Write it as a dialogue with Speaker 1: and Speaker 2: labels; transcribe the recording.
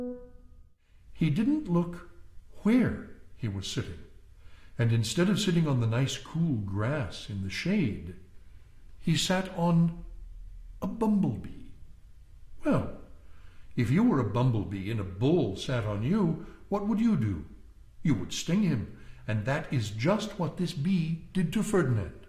Speaker 1: He didn't look where he was sitting, and instead of sitting on the nice cool grass in the shade, he sat on a bumblebee. Well, if you were a bumblebee and a bull sat on you, what would you do? You would sting him, and that is just what this bee did to Ferdinand.